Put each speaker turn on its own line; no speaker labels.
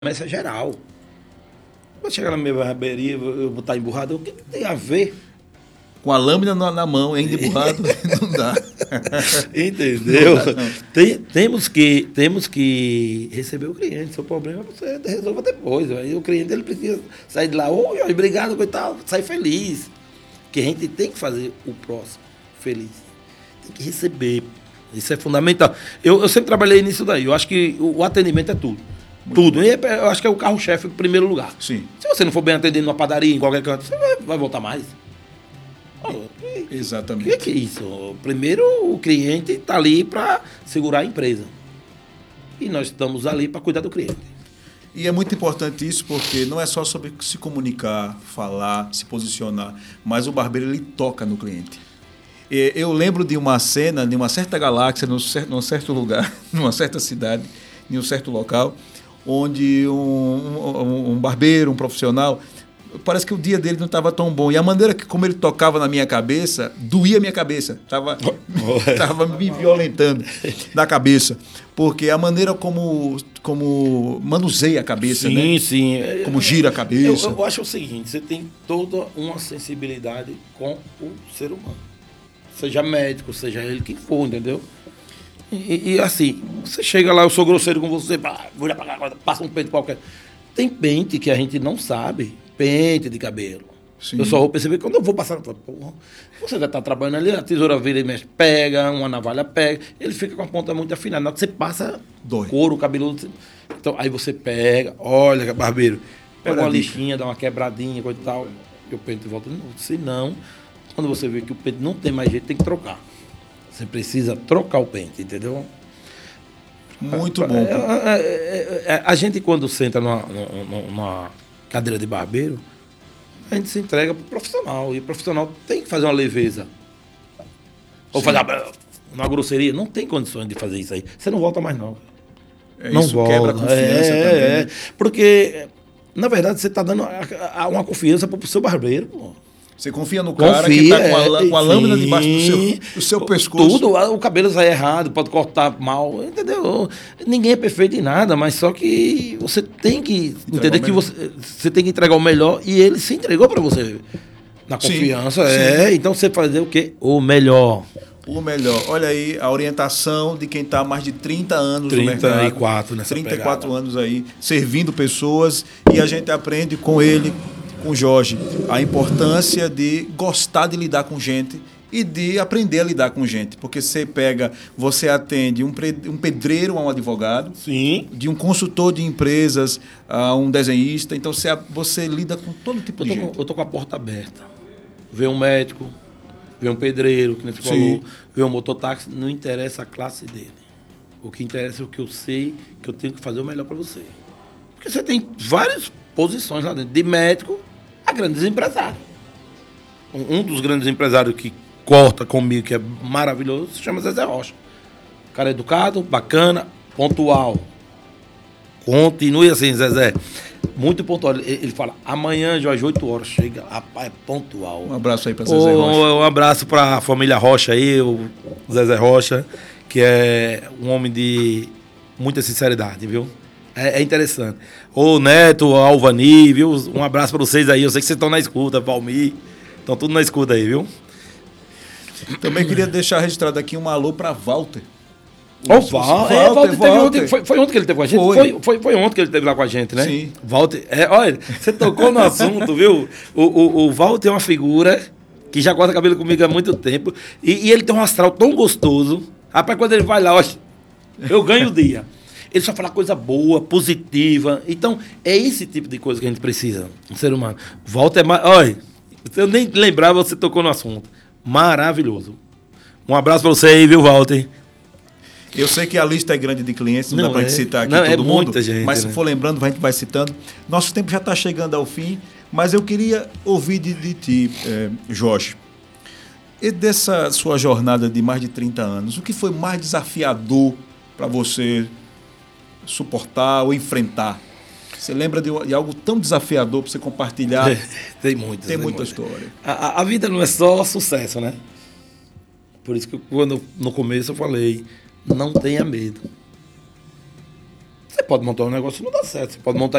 Mas é geral. Vou chegar na minha barbearia, eu vou estar emburrado, o que tem a ver?
Com a lâmina na mão, ainda emburrado, não dá.
Entendeu?
Não dá, não.
Temos que receber o cliente. Seu problema você resolva depois. Aí o cliente ele precisa sair de lá, oi, obrigado, coitado, sair feliz. Que a gente tem que fazer o próximo feliz. Tem que receber. Isso é fundamental. Eu sempre trabalhei nisso daí. Eu acho que o atendimento é tudo. Tudo. E eu acho que é o carro-chefe em primeiro lugar.
Sim.
Se você não for bem atendido numa padaria, em qualquer canto, você vai voltar mais.
Exatamente.
O que é isso? Primeiro, o cliente está ali para segurar a empresa. E nós estamos ali para cuidar do cliente.
E é muito importante isso porque não é só sobre se comunicar, falar, se posicionar, mas o barbeiro ele toca no cliente. Eu lembro de uma cena, de uma certa galáxia, num certo lugar, numa certa cidade, em um certo local, onde um barbeiro, um profissional, parece que o dia dele não estava tão bom. E a maneira como ele tocava na minha cabeça, doía a minha cabeça. Estava me violentando na cabeça. Porque a maneira como manuseia a cabeça,
sim,
né?
Sim.
Como gira a cabeça.
Eu acho o seguinte, você tem toda uma sensibilidade com o ser humano. Seja médico, seja ele quem for, entendeu? E assim, você chega lá, eu sou grosseiro com você, vira pra cá, passa um pente qualquer. Tem pente que a gente não sabe, pente de cabelo. Sim. Eu só vou perceber quando eu vou passar, porra, você já está trabalhando ali, a tesoura vira e mexe, pega, uma navalha pega, ele fica com a ponta muito afinada. Na hora que você passa,
dói.
Couro, cabeludo. Então, aí você pega, olha, barbeiro, pega uma lixinha, dá uma quebradinha, coisa e tal, e o pente volta de novo. Se não, quando você vê que o pente não tem mais jeito, tem que trocar. Você precisa trocar o pente, entendeu?
Muito bom.
A gente, quando senta numa cadeira de barbeiro, a gente se entrega para o profissional. E o profissional tem que fazer uma leveza. Ou fazer uma grosseria. Não tem condições de fazer isso aí. Você não volta mais, não. Não
isso
volta.
Quebra a confiança também.
Porque, na verdade, você está dando uma confiança para o seu barbeiro, pô.
Você confia no cara que está com a lâmina debaixo do seu pescoço.
Tudo, o cabelo sai errado, pode cortar mal, entendeu? Ninguém é perfeito em nada, mas só que você tem que entender que você tem que entregar o melhor e ele se entregou para você. Na confiança, sim. Então você fazer o quê? O melhor.
O melhor. Olha aí a orientação de quem está há mais de 30 anos no mercado.
34 nessa
34
pegada.
anos aí, servindo pessoas e a gente aprende com ele, com o Jorge, a importância de gostar de lidar com gente e de aprender a lidar com gente. Porque você atende um pedreiro a um advogado,
sim,
de um consultor de empresas a um desenhista. Então você lida com todo tipo de gente.
Eu tô com a porta aberta. Vê um médico, vê um pedreiro, que nem você falou, vê um mototáxi, não interessa a classe dele. O que interessa é o que eu sei, que eu tenho que fazer o melhor para você. Porque você tem várias posições lá dentro, de médico a grandes empresários. Um dos grandes empresários que corta comigo, que é maravilhoso, se chama Zezé Rocha. O cara é educado, bacana, pontual. Continue assim, Zezé. Muito pontual. Ele fala, amanhã, às 8 horas, chega. Rapaz, é pontual.
Um abraço aí para Zezé Rocha.
Um abraço para a família Rocha aí, o Zezé Rocha, que é um homem de muita sinceridade, viu? É interessante. O Neto, o Alvani, viu? Um abraço para vocês aí. Eu sei que vocês estão na escuta, Valmir. Estão tudo na escuta aí, viu?
Também queria deixar registrado aqui um alô para Walter.
Walter. Foi ontem que ele teve com a gente? Foi ontem que ele esteve lá com a gente, né?
Sim.
Walter, olha, você tocou no assunto, viu? O Walter é uma figura que já corta cabelo comigo há muito tempo. E ele tem um astral tão gostoso. Rapaz, quando ele vai lá, eu ganho o dia. Ele só fala coisa boa, positiva. Então, é esse tipo de coisa que a gente precisa, um ser humano. Walter olha, eu nem lembrava, você tocou no assunto. Maravilhoso. Um abraço para você aí, viu, Walter?
Eu sei que a lista é grande de clientes, não dá para citar aqui todo mundo.
Muita gente,
mas se for lembrando, a gente vai citando. Nosso tempo já está chegando ao fim, mas eu queria ouvir de ti, Jorge, e dessa sua jornada de mais de 30 anos, o que foi mais desafiador para você suportar ou enfrentar? Você lembra de algo tão desafiador para você compartilhar?
Tem muitas.
Tem muita história.
A vida não é só sucesso, né? Por isso que no começo eu falei, não tenha medo. Você pode montar um negócio e não dá certo. Você pode montar